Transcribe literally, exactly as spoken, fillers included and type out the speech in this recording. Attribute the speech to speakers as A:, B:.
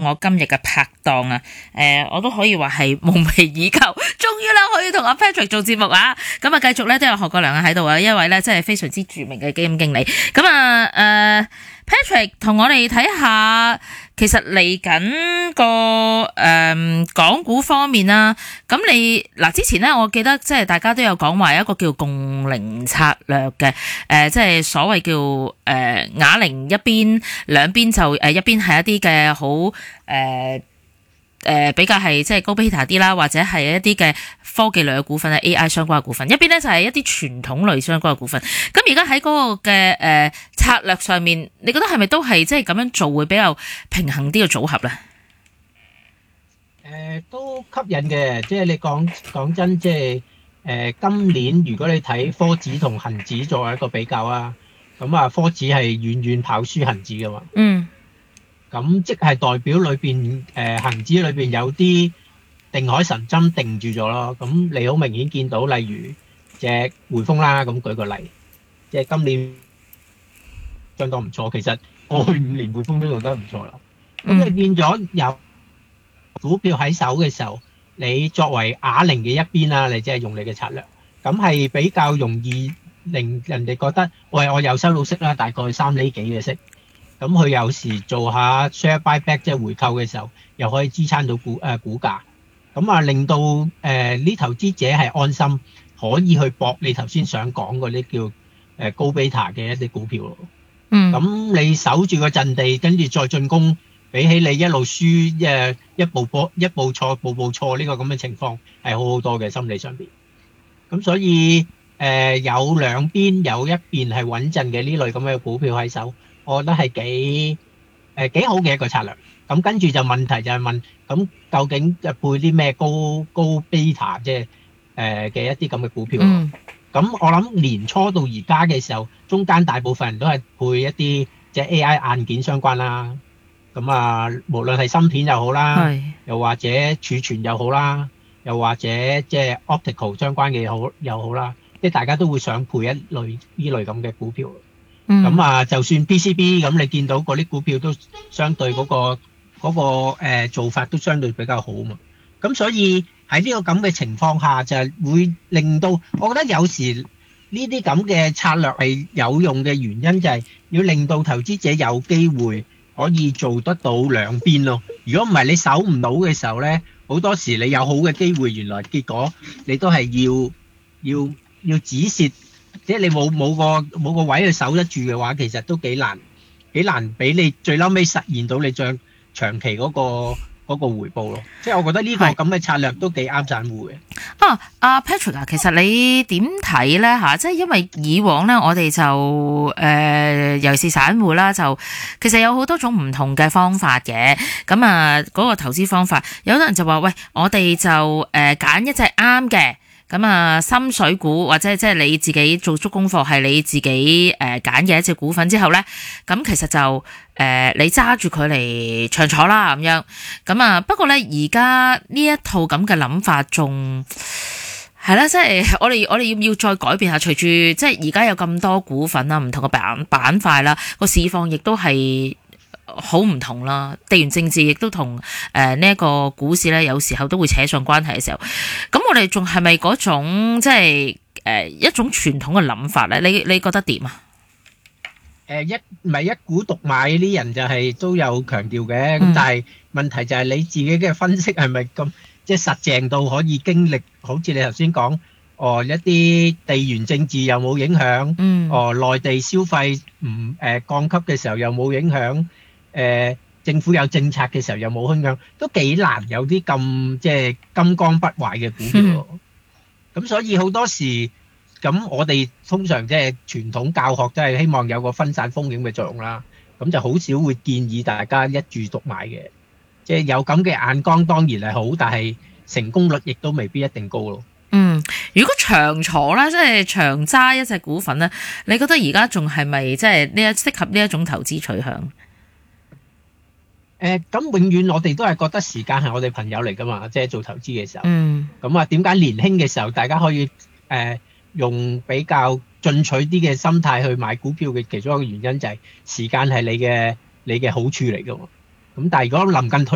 A: 我今日嘅拍檔啊，誒、呃，我都可以話係夢寐以求，終於啦可以同阿 Patrick 做節目啊！咁啊，繼續咧都有何國良喺度啊，一位咧真係非常之著名嘅基金經理。咁啊，誒、呃、，Patrick 同我哋睇下，其實嚟緊個誒港股方面啦。咁你嗱之前咧，我記得即係大家都有講話一個叫共贏策略嘅，誒、呃，即係所謂叫誒啞鈴一邊，兩邊就誒一邊係一啲嘅好誒。呃誒、呃，比較係即係高 beta 啲啦，或者係一啲嘅科技類嘅股份咧 ，A I 相關嘅股份，一邊咧就係一啲傳統類相關嘅股份。咁而家喺嗰個嘅誒、呃、策略上面，你覺得係咪都係即係咁樣做會比較平衡啲嘅組合咧？
B: 誒、呃，都吸引嘅，即係你講講真，即係誒、呃、今年如果你睇科指同恒指作為一個比較啊，咁啊科指係遠遠跑輸恒指噶嘛。嗯。咁即係代表裏邊誒恆指裏邊有啲定海神針定住咗咯。咁你好明顯見到，例如隻匯豐啦，咁舉個例，即係今年相當唔錯。其實過去五年匯豐都做得唔錯啦。咁你變咗有股票喺手嘅時候，你作為啞鈴嘅一邊啦，你即係用你嘅策略，咁係比較容易令人哋覺得，喂，我又收到息啦，大概三厘幾嘅息。咁佢有時做下 share buyback 即係回購嘅時候，又可以支撐到股誒、呃、股價，咁啊令到誒呢、呃、投資者係安心，可以去搏你頭先想講嗰啲叫誒、呃、高 beta 嘅一啲股票咯。嗯。咁你守住個陣地，跟住再進攻，比起你一路輸誒一步波一步錯步步錯呢個咁嘅情況係好好多嘅心理上邊。咁所以誒、呃、有兩邊有一邊係穩陣嘅呢類咁嘅股票喺手。我覺得係幾誒幾好嘅一個策略。咁跟住就問題就係問，咁究竟就配啲咩高高 beta 即係誒嘅一啲咁嘅股票？咁、嗯、我諗年初到而家嘅時候，中間大部分人都係配一啲即係 A I 硬件相關啦。咁啊，無論係芯片又好啦，又或者儲存又好啦，又或者即係 optical 相關嘅又好又好啦，即係大家都會想配一類呢類咁嘅股票。咁、嗯、啊，就算 P C B 咁，你見到嗰啲股票都相對嗰、嗰個嗰、嗰個呃、做法都相對比較好嘛。咁所以喺呢個咁嘅情況下，就係會令到我覺得有時呢啲咁嘅策略係有用嘅原因，就係要令到投資者有機會可以做得到兩邊咯。如果唔係你守唔到嘅時候咧，好多時你有好嘅機會，原來結果你都係要要要止蝕。即係你冇冇個冇個位去守得住嘅話，其實都幾難幾難俾你最嬲尾實現到你將長期嗰、嗰個嗰、嗰個回報咯。即係我覺得呢個咁嘅策略都幾啱散戶嘅。
A: 啊，阿 Patrick 啊，其實你點睇咧嚇？即係因為以往咧，我哋就誒、呃、尤其是散戶啦，就其實有好多種唔同嘅方法嘅。咁啊，嗰、嗰個投資方法，有啲人就話喂，我哋就誒揀、呃、一隻啱嘅。咁啊，深水股或者即係你自己做足功課，係你自己誒揀嘅一隻股份之後咧，咁其實就誒、呃、你揸住佢嚟長坐啦咁樣。咁啊，不過咧而家呢一套咁嘅諗法仲係啦，即係我哋我哋要唔要再改變下？隨住即係而家有咁多股份啦，唔同嘅板板塊啦，個市況亦都係好唔同啦，地緣政治亦都同誒呢一個股市咧，有時候都會扯上關係嘅時候，咁我哋仲係咪嗰種即係誒一種傳統嘅諗法咧？你你覺得點啊？
B: 誒一唔係一股獨買啲人就係都有強調嘅，咁但係問題就係你自己嘅分析係咪咁即係實淨到可以經歷，好似你頭先講，哦一啲地緣政治有冇影響？嗯，哦內地消費唔誒降級嘅時候有冇影響？誒、呃、政府有政策嘅時候又冇影響，都幾難有啲咁即係金剛不壞嘅股票。咁、嗯、所以好多時咁我哋通常即係傳統教學都係希望有個分散風險嘅作用啦。咁就好少會建議大家一注獨買嘅。即係有咁嘅眼光當然係好，但係成功率亦都未必一定高咯。
A: 嗯，如果長坐咧，即係長揸一隻股份咧，你覺得而家仲係咪即係呢一適合呢一種投資取向？
B: 誒咁永遠我哋都係覺得時間係我哋朋友嚟㗎嘛，即係做投資嘅時候。嗯。咁啊，點解年輕嘅時候大家可以誒用比較進取啲嘅心態去買股票嘅其中一個原因就係時間係你嘅你嘅好處嚟㗎嘛。咁但係如果臨近退